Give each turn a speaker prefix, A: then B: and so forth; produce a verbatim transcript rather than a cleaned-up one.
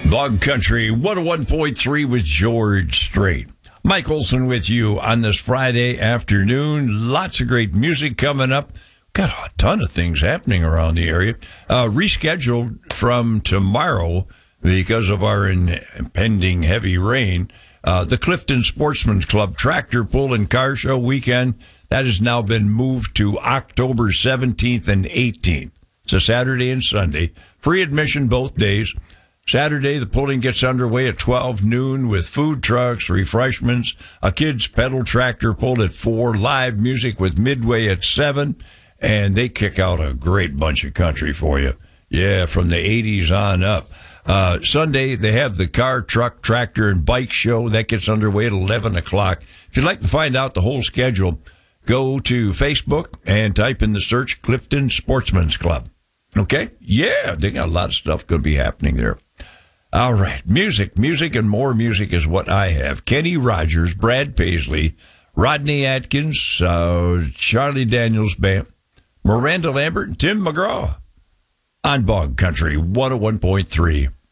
A: Bog Country one oh one point three with George Strait. Mike Olson with you on this Friday afternoon. Lots of great music coming up. Got a ton of things happening around the area. Uh, rescheduled from tomorrow because of our impending heavy rain. Uh, the Clifton Sportsman's Club Tractor Pull and Car Show weekend, that has now been moved to October seventeenth and eighteenth. It's a Saturday and Sunday. Free admission both days. Saturday, the pulling gets underway at twelve noon with food trucks, refreshments, a kids' pedal tractor pull at four, live music with Midway at seven, and they kick out a great bunch of country for you. Yeah, from the eighties on up. Uh, Sunday, they have the car, truck, tractor, and bike show. That gets underway at eleven o'clock. If you'd like to find out the whole schedule, go to Facebook and type in the search Clifton Sportsman's Club. Okay? Yeah, they got a lot of stuff going to be happening there. All right. Music, music, and more music is what I have. Kenny Rogers, Brad Paisley, Rodney Atkins, uh, Charlie Daniels Band, Miranda Lambert, and Tim McGraw on Bog Country one oh one point three.